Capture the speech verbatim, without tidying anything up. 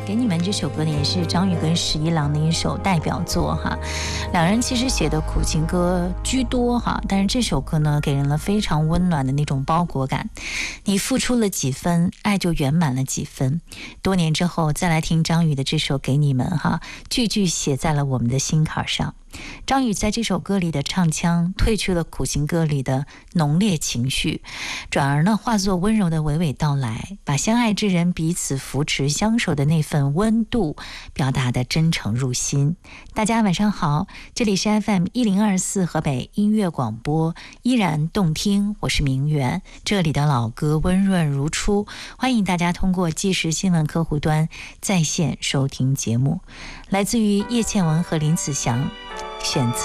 给你们这首歌呢，也是张宇跟十一郎的一首代表作哈。两人其实写的苦情歌居多哈，但是这首歌呢，给人了非常温暖的那种包裹感。你付出了几分，爱就圆满了几分。多年之后再来听张宇的这首《给你们》哈，句句写在了我们的心坎上。张宇在这首歌里的唱腔褪去了苦情歌里的浓烈情绪，转而呢化作温柔的娓娓道来，把相爱之人彼此扶持相守的那份温度表达得真诚入心。大家晚上好，这里是 F M 一零二四河北音乐广播，依然动听，我是明媛，这里的老歌温润如初，欢迎大家通过即时新闻客户端在线收听节目。来自于叶倩文和林子祥，选择